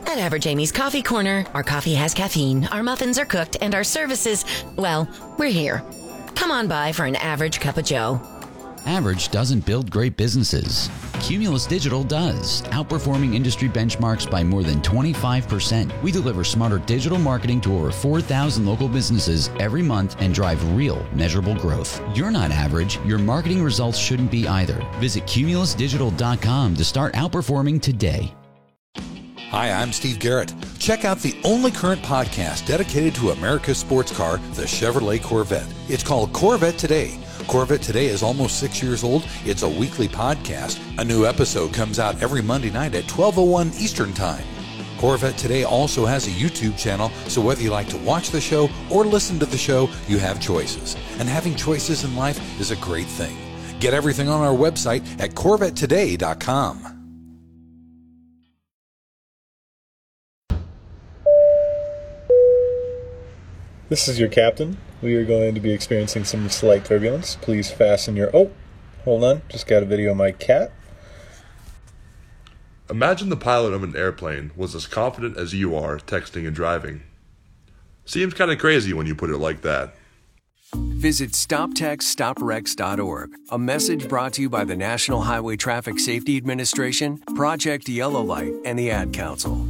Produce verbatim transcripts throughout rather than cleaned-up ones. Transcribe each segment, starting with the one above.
At Average Amy's Coffee Corner, our coffee has caffeine, our muffins are cooked, and our services, well, we're here. Come on by for an average cup of joe. Average doesn't build great businesses. Cumulus Digital does, outperforming industry benchmarks by more than twenty-five percent. We deliver smarter digital marketing to over four thousand local businesses every month and drive real, measurable growth. You're not average. Your marketing results shouldn't be either. Visit cumulus digital dot com to start outperforming today. Hi, I'm Steve Garrett. Check out the only current podcast dedicated to America's sports car, the Chevrolet Corvette. It's called Corvette Today. Corvette Today is almost six years old. It's a weekly podcast. A new episode comes out every Monday night at twelve oh one Eastern Time. Corvette Today also has a YouTube channel, so whether you like to watch the show or listen to the show, you have choices. And having choices in life is a great thing. Get everything on our website at corvette today dot com. This is your captain. We are going to be experiencing some slight turbulence. Please fasten your... Oh, hold on. Just got a video of my cat. Imagine the pilot of an airplane was as confident as you are texting and driving. Seems kind of crazy when you put it like that. Visit stop text stop wrecks dot org. A message brought to you by the National Highway Traffic Safety Administration, Project Yellow Light, and the Ad Council.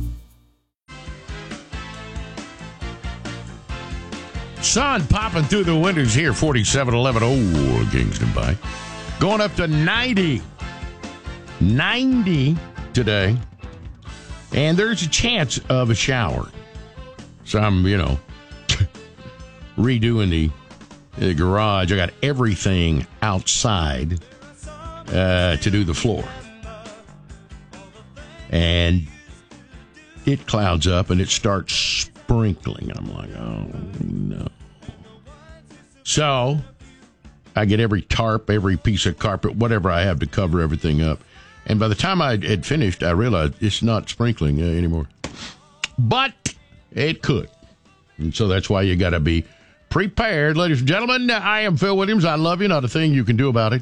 Sun popping through the windows here, forty-seven eleven Old Kingston Pike. Going up to ninety. ninety today. And there's a chance of a shower. So I'm, you know, redoing the, the garage. I got everything outside uh, to do the floor. And it clouds up and it starts sprinkling. I'm like, oh, no. So I get every tarp, every piece of carpet, whatever I have to cover everything up. And by the time I had finished, I realized it's not sprinkling uh, anymore. But it could. And so that's why you got to be prepared. Ladies and gentlemen, I am Phil Williams. I love you. Not a thing you can do about it.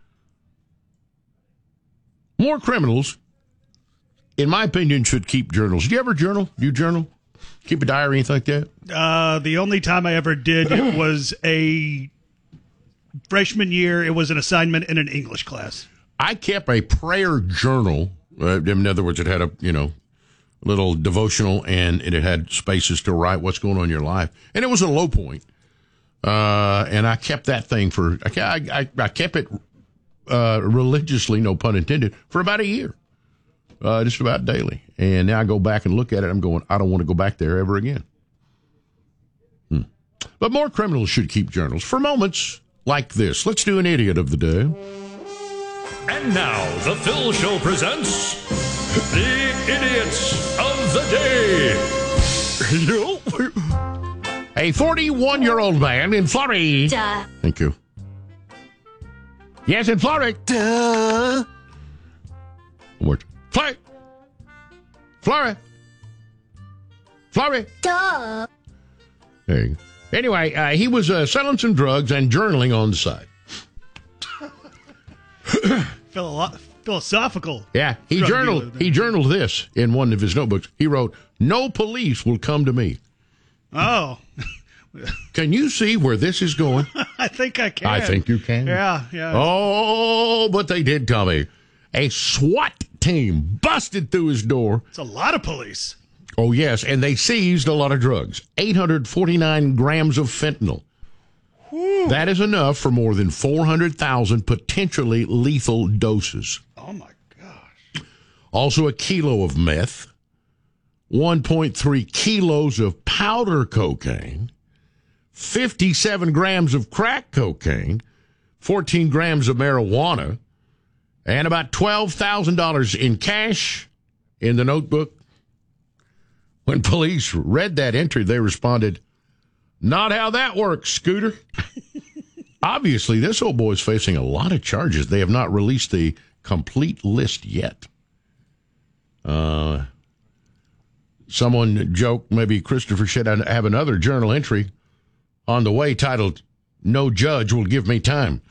More criminals, in my opinion, should keep journals. Do you ever journal? Do you journal? Keep a diary, anything like that? Uh, the only time I ever did it was a freshman year. It was an assignment in an English class. I kept a prayer journal. Uh, in other words, it had a, you know, little devotional, and it had spaces to write what's going on in your life. And it was a low point. Uh, and I kept that thing for, I, I, I kept it uh, religiously, no pun intended, for about a year. Uh, just about daily. And now I go back and look at it. I'm going, I don't want to go back there ever again. Hmm. But more criminals should keep journals for moments like this. Let's do an idiot of the day. And now the Phil Show presents the idiots of the day. A forty-one-year-old man in Florida. Thank you. Yes, in Florida. What? Florida. Florida. Florida. Duh. There you go. Anyway, uh, he was uh, selling some drugs and journaling on the side. Philo- philosophical. Yeah, he journaled. He journaled this in one of his notebooks. He wrote, "No police will come to me." Oh. Can you see where this is going? I think I can. I think you can. Yeah, yeah. Oh, but they did tell me. A SWAT team busted through his door. It's a lot of police. Oh, yes, and they seized a lot of drugs. eight hundred forty-nine grams of fentanyl. Whew. That is enough for more than four hundred thousand potentially lethal doses. Oh, my gosh. Also a kilo of meth, one point three kilos of powder cocaine, fifty-seven grams of crack cocaine, fourteen grams of marijuana, and about twelve thousand dollars in cash in the notebook. When police read that entry, they responded, "Not how that works, Scooter." Obviously, this old boy is facing a lot of charges. They have not released the complete list yet. Uh, someone joked maybe Christopher should have another journal entry on the way titled, "No judge will give me time."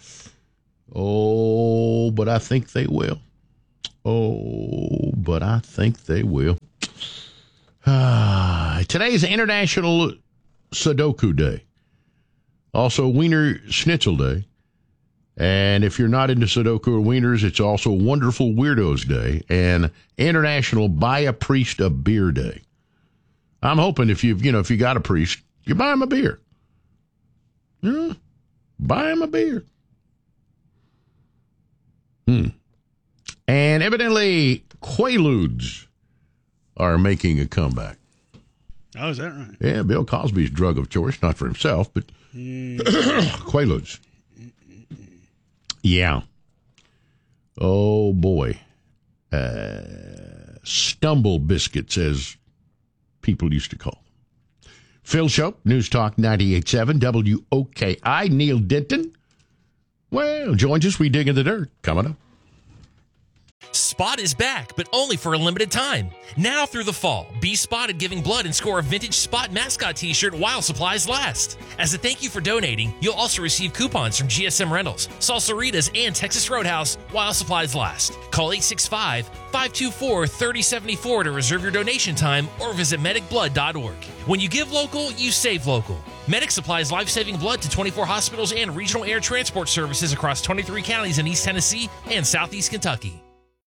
Oh, but I think they will. Oh, but I think they will. Uh, today is International Sudoku Day. Also Wiener Schnitzel Day. And if you're not into Sudoku or Wieners, it's also Wonderful Weirdos Day and International Buy a Priest a Beer Day. I'm hoping if you've, you know, if you got a priest, you buy him a beer. Yeah, buy him a beer. Hmm. And evidently, Quaaludes are making a comeback. Oh, is that right? Yeah, Bill Cosby's drug of choice, not for himself, but mm. Quaaludes. Yeah. Oh, boy. Uh, stumble biscuits, as people used to call them. Phil Show, News Talk ninety-eight point seven, W O K I. Neil Denton, well, joins us. We dig in the dirt. Coming up. Spot is back, but only for a limited time. Now through the fall, be spotted giving blood and score a vintage Spot mascot t-shirt while supplies last. As a thank you for donating, you'll also receive coupons from G S M Rentals, Salsaritas, and Texas Roadhouse while supplies last. Call eight six five, five two four, three oh seven four to reserve your donation time or visit medic blood dot org. When you give local, you save local. Medic supplies life-saving blood to twenty-four hospitals and regional air transport services across twenty-three counties in East Tennessee and Southeast Kentucky.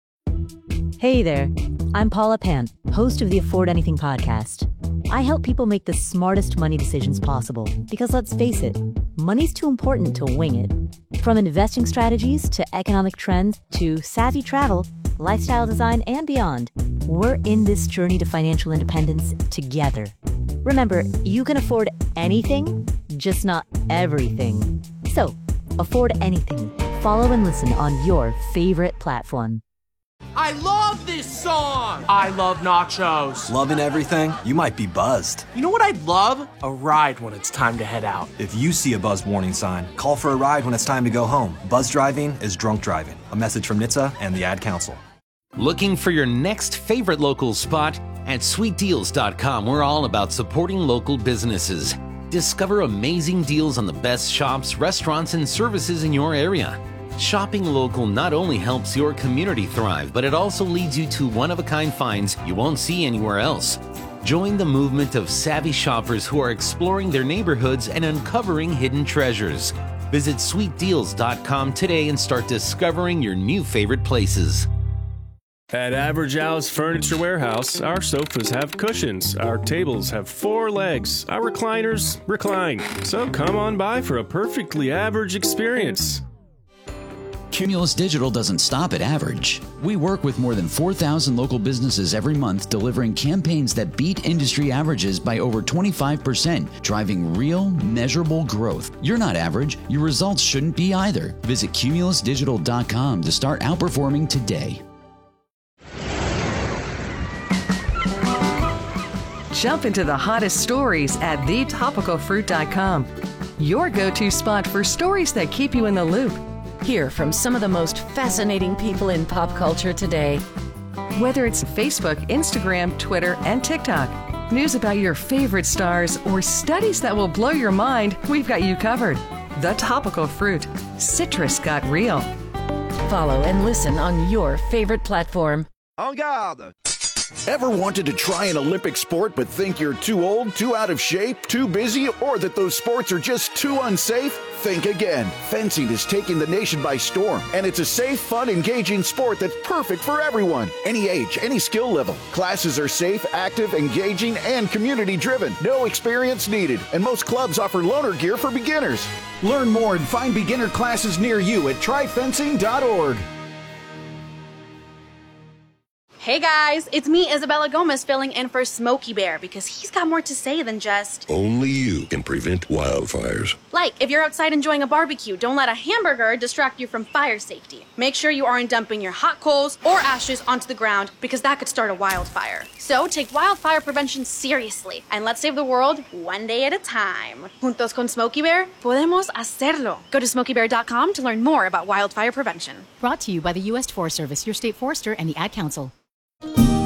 Hey there, I'm Paula Pant, host of the Afford Anything podcast. I help people make the smartest money decisions possible because, let's face it, money's too important to wing it. From investing strategies to economic trends to savvy travel, lifestyle design, and beyond, we're in this journey to financial independence together. Remember, you can afford anything, just not everything. So, afford anything. Follow and listen on your favorite platform. I love this song! I love nachos. Loving everything? You might be buzzed. You know what I'd love? A ride when it's time to head out. If you see a buzz warning sign, call for a ride when it's time to go home. Buzz driving is drunk driving. A message from N H T S A and the Ad Council. Looking for your next favorite local spot? At sweet deals dot com, we're all about supporting local businesses. Discover amazing deals on the best shops, restaurants, and services in your area. Shopping local not only helps your community thrive, but it also leads you to one-of-a-kind finds you won't see anywhere else. Join the movement of savvy shoppers who are exploring their neighborhoods and uncovering hidden treasures. Visit sweet deals dot com today and start discovering your new favorite places. At Average Al's Furniture Warehouse, our sofas have cushions, our tables have four legs, our recliners recline. So come on by for a perfectly average experience. Cumulus Digital doesn't stop at average. We work with more than four thousand local businesses every month, delivering campaigns that beat industry averages by over twenty-five percent, driving real, measurable growth. You're not average. Your results shouldn't be either. Visit cumulus digital dot com to start outperforming today. Jump into the hottest stories at the topical fruit dot com. Your go-to spot for stories that keep you in the loop. Hear from some of the most fascinating people in pop culture today. Whether it's Facebook, Instagram, Twitter, and TikTok, news about your favorite stars, or studies that will blow your mind, we've got you covered. The Topical Fruit. Citrus got real. Follow and listen on your favorite platform. En garde! Ever wanted to try an Olympic sport but think you're too old, too out of shape, too busy, or that those sports are just too unsafe? Think again. Fencing is taking the nation by storm, and it's a safe, fun, engaging sport that's perfect for everyone. Any age, any skill level. Classes are safe, active, engaging, and community-driven. No experience needed, and most clubs offer loaner gear for beginners. Learn more and find beginner classes near you at try fencing dot org. Hey guys, it's me, Isabella Gomez, filling in for Smokey Bear because he's got more to say than just... Only you can prevent wildfires. Like, if you're outside enjoying a barbecue, don't let a hamburger distract you from fire safety. Make sure you aren't dumping your hot coals or ashes onto the ground because that could start a wildfire. So take wildfire prevention seriously and let's save the world one day at a time. Juntos con Smokey Bear, podemos hacerlo. Go to smokey bear dot com to learn more about wildfire prevention. Brought to you by the U S Forest Service, your state forester, and the Ad Council.